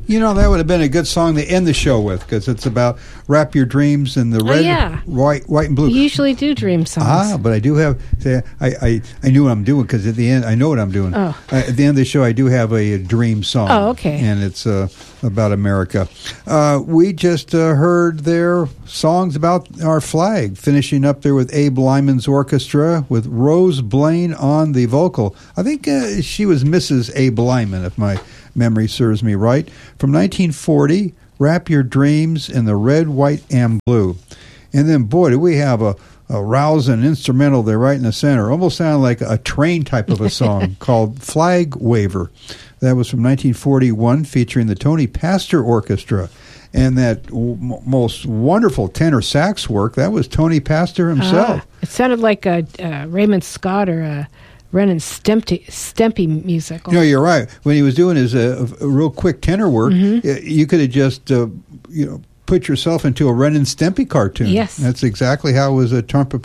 You know, that would have been a good song to end the show with, because it's about wrap your dreams in the red, white, and blue. You usually do dream songs. But I do have. I knew what I'm doing, because at the end I know what I'm doing. Oh. At the end of the show, I do have a dream song. Oh, okay. And it's about America. We just heard their songs about our flag, finishing up there with Abe Lyman's orchestra with Rose Blaine on the vocal. I think she was Mrs. Abe Lyman, if my memory serves me right. From 1940, Wrap Your Dreams in the Red, White, and Blue. And then, boy, do we have a rousing instrumental there right in the center. Almost sounded like a train type of a song called Flag Waver. That was from 1941, featuring the Tony Pastor Orchestra. And that most wonderful tenor sax work, that was Tony Pastor himself. It sounded like a Raymond Scott or a Renan Stempy music. No, you're right. When he was doing his real quick tenor work, you could have just put yourself into a Ren and Stimpy cartoon. Yes, that's exactly how a trumpet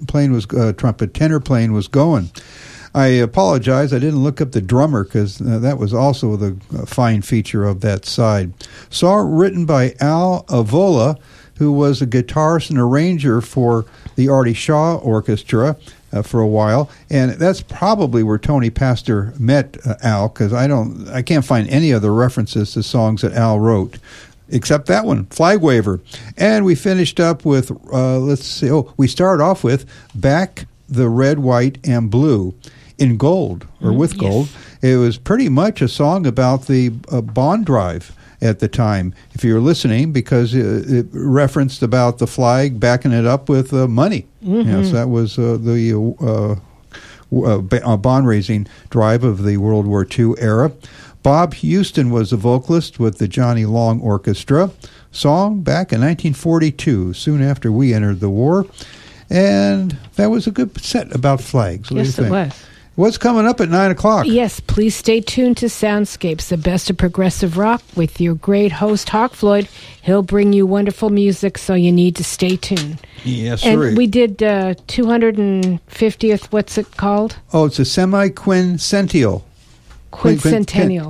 tenor playing was going. I apologize. I didn't look up the drummer, because that was also the fine feature of that side. Song written by Al Avola, who was a guitarist and arranger for the Artie Shaw Orchestra for a while, and that's probably where Tony Pastor met Al, because I can't find any other references to songs that Al wrote, except that one, Flag Waver. And we finished up with, we started off with Back the Red, White, and Blue in Gold, or with Gold. It was pretty much a song about the bond drive at the time, if you're listening, because it referenced about the flag backing it up with money. Yes, that was the bond-raising drive of the World War II era. Bob Houston was the vocalist with the Johnny Long Orchestra. Song back in 1942, soon after we entered the war. And that was a good set about flags. What do you think? It was. What's coming up at 9 o'clock? Yes, please stay tuned to Soundscapes, the best of progressive rock, with your great host, Hawk Floyd. He'll bring you wonderful music, so you need to stay tuned. Yes, and sir. We did 250th, what's it called? Oh, it's a semi-quincentennial. Quincentennial.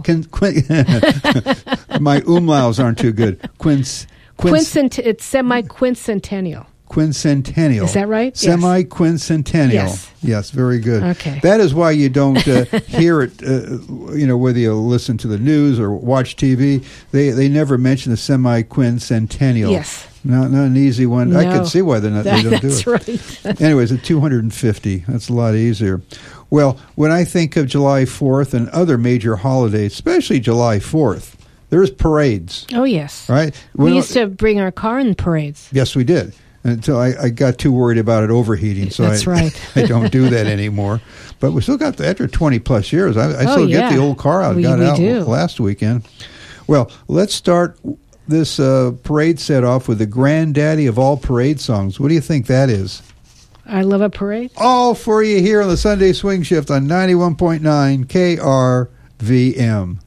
My umlauts aren't too good. It's semi-quincentennial. Quincentennial. Is that right? Semi-quincentennial. Yes, very good. Okay. That is why you don't hear it, whether you listen to the news or watch TV. They never mention the semi-quincentennial. Yes. Not an easy one. No. I can see why they don't do it. That's right. Anyways, at 250. That's a lot easier. Well, when I think of July 4th and other major holidays, especially July 4th, there's parades. Oh, yes. Right? We used to bring our car in parades. Yes, we did. Until I got too worried about it overheating, so That's right. I don't do that anymore. But we still got, after 20-plus years, I still get the old car out. Got out last weekend. Well, let's start this parade set off with the granddaddy of all parade songs. What do you think that is? I Love a Parade. All for you here on the Sunday Swing Shift on 91.9 KRVM.